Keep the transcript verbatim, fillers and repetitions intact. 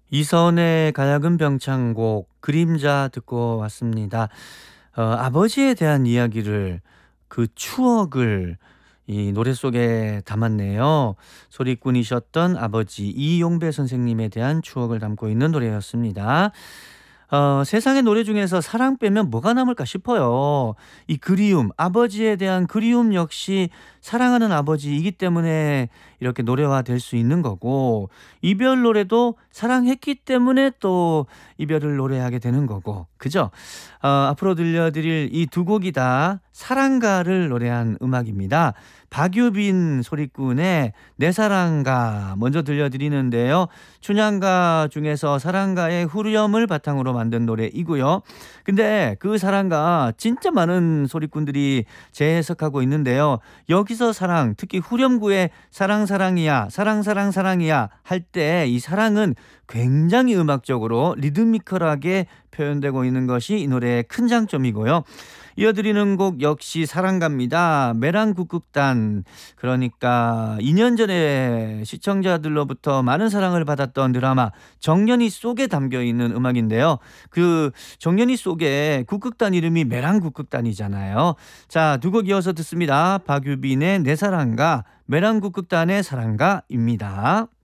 이선의 가야금 병창곡 그림자 듣고 왔습니다. 어 아버지에 대한 이야기를 그 추억을 이 노래 속에 담았네요. 소리꾼이셨던 아버지 이용배 선생님에 대한 추억을 담고 있는 노래였습니다. 어 세상의 노래 중에서 사랑 빼면 뭐가 남을까 싶어요. 이 그리움, 아버지에 대한 그리움 역시 사랑하는 아버지이기 때문에 이렇게 노래화될 수 있는 거고, 이별 노래도 사랑했기 때문에 또 이별을 노래하게 되는 거고, 그죠? 어 앞으로 들려드릴 이 두 곡이 다 사랑가를 노래한 음악입니다. 박유빈 소리꾼의 내 사랑가 먼저 들려드리는데요. 춘향가 중에서 사랑가의 후렴을 바탕으로 만든 노래이고요. 근데 그 사랑가 진짜 많은 소리꾼들이 재해석하고 있는데요. 여기서 사랑, 특히 후렴구에 사랑 사랑이야, 사랑 사랑 사랑이야 할 때 이 사랑은 굉장히 음악적으로 리드미컬하게 표현되고 있는 것이 이 노래의 큰 장점이고요. 이어드리는 곡 역시 사랑가입니다. 메랑국국단. 그러니까 이 년 전에 시청자들로부터 많은 사랑을 받았던 드라마 정년이 속에 담겨 있는 음악인데요. 그 정년이 속에 국극단 이름이 메랑국극단이잖아요. 자, 두 곡 이어서 듣습니다. 박유빈의 내 사랑가, 메랑국극단의 사랑가입니다.